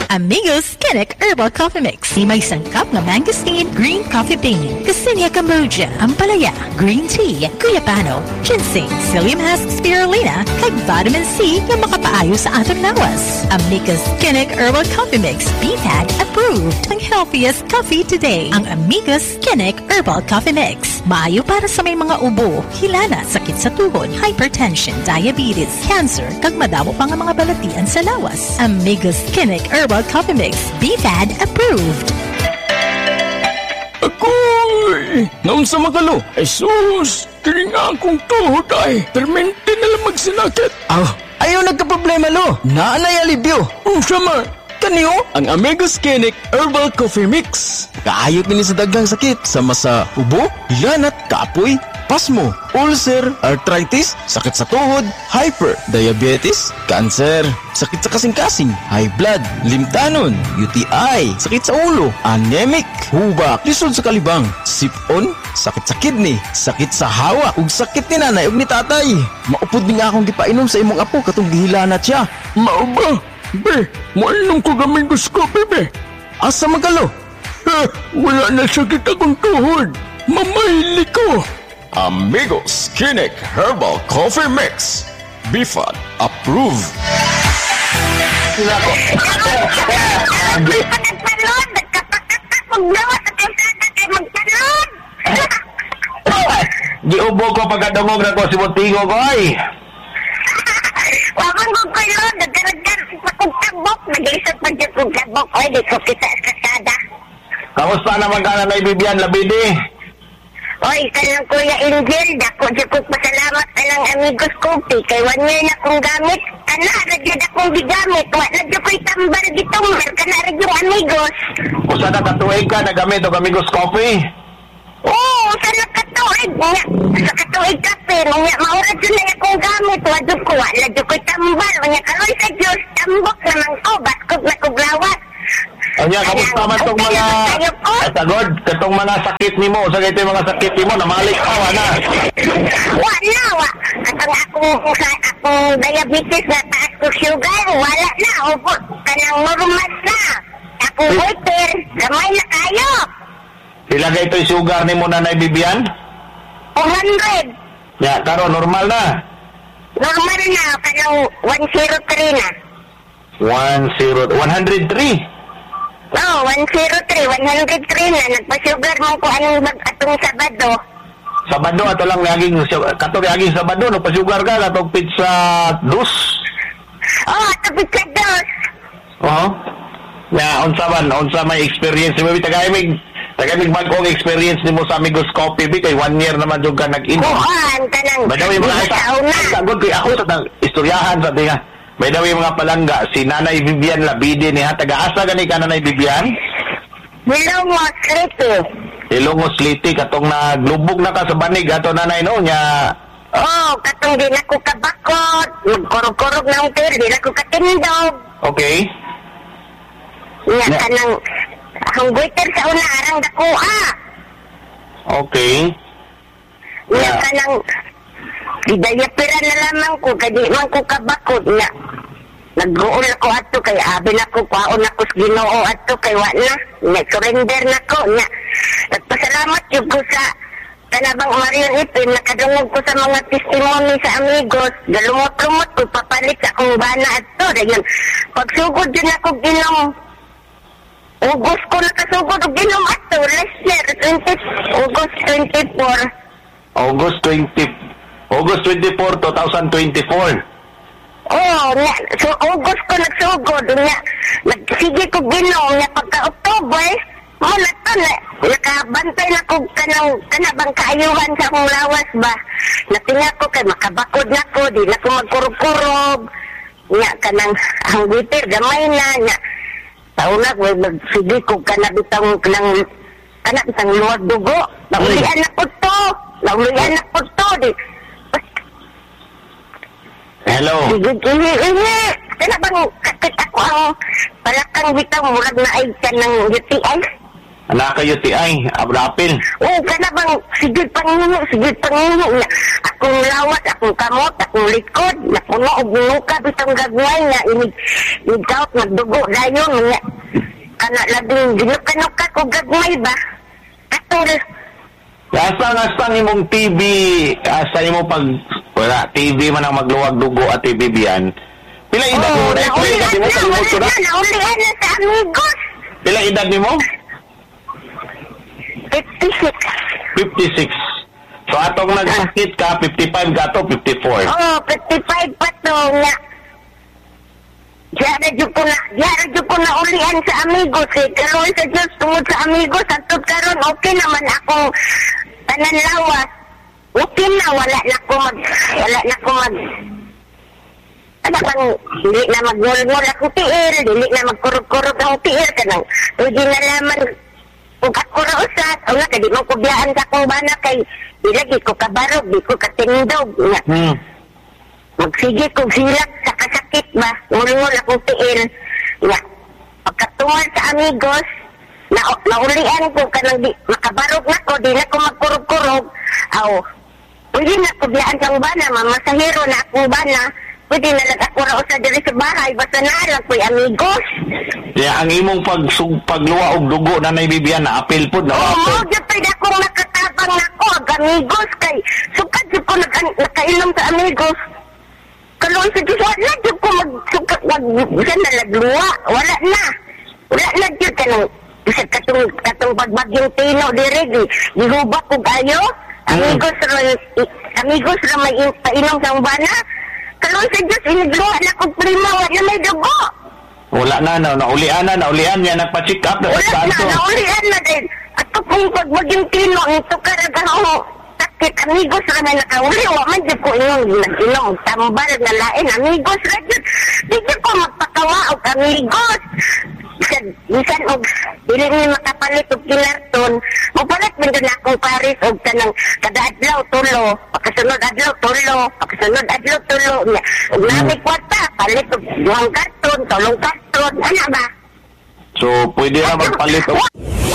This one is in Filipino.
Amigos Kinnick Herbal Coffee Mix. May sangkap na mangosteen, green coffee bean, Cassinia cambogia, ampalaya, green tea, guyapano, ginseng, psyllium husk spirulina, kag vitamin C na makapaayo sa atong lawas. Amigos Kinnick Herbal Coffee Mix, BPAD approved. Ang healthiest coffee today. Ang Amigos Kinnick Herbal Coffee Mix. Maayo para sa may mga ubo, hilana, sakit sa tuhod, hypertension, diabetes, cancer, kag madamo pa nga mga balatian sa lawas. Amigos Kinnick Herbal Coffee Mix, BFAD approved. Akoy! Naon sa magalo? Jesus! Kini nga akong tuhod ay. Permente na lang magsinakit. Ayaw nagka-problema lo. Naanay alibyo. Sama! Kaniyo? Ang Amigos Kinnick Herbal Coffee Mix. Kaayot nini sa daghang sakit. Sama sa ubo, hilanat, kapoy, pasmo, ulcer, arthritis, sakit sa tuhod, hyper, diabetes, cancer, sakit sa kasing-kasing, high blood, limtanon, UTI, sakit sa ulo, anemic, hubak, lisod sa kalibang, sipon, sakit sa kidney, sakit sa hawak, ug sakit ni nanay ug ni tatay. Maupod din nga akong gipainom sa imong apo katong gihilanat siya. Mao ba? Be, moainom ko Amigos Coffee, be. Asa magalo? Wala na sakit akong tuhod. Mamahili ko. Amigos Kinnick Herbal Coffee Mix. BFAD approved. Giubo ko pagkadungog na ko si Montigo ko ay. Wakan ko kayo, nagdaragdar sa kugkabok, nag-isot pa dyan kugkabok, ay di ko kita sa kasada. Kamusta naman ka na Bibian Labidi? Oy, kanang Kuya Angel, dako dyan ko pasalamat ka ng Amigos Coffee, kay 1 year na kong gamit, ragyan akong gigamit, wala dyan ko'y tambal ditong, ragyan yung Amigos. Usa na katuig ka, nagamit o Amigos Coffee? Oo, sa nakatuig nga. Sa katuig kape, nga maurad yun na akong gamit. Wadyo ko, wala dyan ko'y tambal. Nga karoy sa Diyos, tambok naman ko, batkog na kuglawat. Anya, kamusta man itong mga... Tagod, itong mga sakit ni mo. Sa ito yung mga sakit ni mo, namalik ka, wala. Wala, wa. Katang akong diabetes na taas ko sugar, wala na. Opo, kanang normal na. Akong waiter, gamay na kayo. Ilagay ito yung sugar ni mo, Nanay Bibian? 200. Ya, karo, normal na. Normal na, kanang 103 na. 103? Oo, 103 na. Nagpa-sugar mo ko anong atong Sabado. Sabado, ato lang naging, kato naging Sabado, nagpa-sugar ka, katong pizza dos? Oo, atong pizza dos. Oo. Ya, unsa may experience mo, Tagamig bagong experience ni mo sa Amigos Coffee, kay 1 year naman yung ka nag-inom. Oo, kanang Badawi mga sagod kay ako sa istoryahan sa tinga. Badawi mga palangga, si Nanay Vivian Labidi niya, taga-asa gani ka Nanay Vivian? Ilongos Liti. Ilongos Liti, katong naglubog na ka sa banig, ato Nanay no, niya. Oo, katong di na ko kabakot, magkurog-kurog ng tir, di na ko katindog. Okay. Nga kanang, ang waiter sa una, arang dakuha. Okay. Nga kanang, idayapira na lamang ko, kadi man ko kabakot nga. Nag-uol ako ato, kay abin ako, kwaon ako sa Ginoo ato, kay wala. Nag-surrender na ko, nga. Nagpasalamat yung ko sa Kanabang Marion Ipin, nakadungog ko sa mga testimony sa Amigos. Galumot-lumot ko, papalit sa akong bana ato. Dayan, pagsugod din ako ginom. August ko nakasugod og ginom ato last year, August 24. August 24, 2024. Oo, nga. So, August ko nagsugod. Nga, nagsige ko ginom. Nga, pagka-October, mula to na, nakabantay na ko kanabang kaayuhan sa akong lawas ba. Natinga ko kay makabakod na ko, di na ko magkurog-kurog. Nga, kanang hangwitir, gamay na, nga. Tauna ko, magsige ko kanabitang luwag dugo. Naulian na po to. Di. Hello. Sige. Kana bang kakit ako ang palakang bitang murag na ay ka ng UTI? Anak kayo ti ay, abrapil. Oo, kana bang sige panguno na. Akong lawat, akong kamot, akong likod, napuno og muka bitong gagmay nga inigawt nagdugo dayon nga. Kana labing ginukanuka ko gagmay ba? Atul. Asang imong TV, asa imo pag wala TV man ang magluwag dugo at TV biyan. Pila edad mo na? Pila edad mo? Naulihan na sa amigos. Pila edad mo? 56. 56. So atong nagsakit ka, 55 ka to, 54. Oo, 55 pa to nga. Diyan ko na ulihan sa amigos eh. Karoon sa Diyos tungod sa amigos. Antod karon okay naman akong tananlawas. Okay na, wala na ko mag ano bang, hindi na magmulmul akong tiil, hindi na magkurog-kurog akong tiil, kanang, pwede na laman, kung ako rausat, o nga, kadi mo kubiyaan sa akong bana kay, di lagi ko kabarog, di ko katindog, nga. Magsige kong silak sa kasakit ba, mulmul akong tiil, nga. Pagkatungan sa amigos, naulian ko, kanang di, makabarog na ko, di na ko magkurog-kurog, pwede na kubiyaan sa akong bana, mamasahiro na akong bana, pwede na ako raw sa diri sa bahay, basta naalag ko'y amigos. Ang imong pagluwa og dugo na naibibiyan na apel po na apel. Oo, dyan akong nakatabang ako, amigos, kay sukad dyan ko nakainom sa amigos. Kaluan sa Diyos, wala dyan ko magsukat, dyan nalagluwa, wala na dyan ka nung, katong bagbagyong tino, diri, gihubak ko kayo, amigos ra may painom sa umbana. Kaluan sa Diyos, inigluwa na kong prima, wala may dugo. Wala na, naulian niya, nagpa-check up na sa kanto. Wala na, naulian na din. At kung maging tino, ito karagaho, sakit, amigos ra na nakauli, waman dyan ko inom, tambal na lain, amigos ra dyan. Di dyan ko magpakawa o amigos. Bisan og dili ni makapalit og kinarton, mapalit man din akong Paris og kanang kada adlaw tulo, pagkasunod adlaw tulo niya. Ug nami kwarta palit og duhang karton, 3 karton, ana ba? So pwede ra magpalit og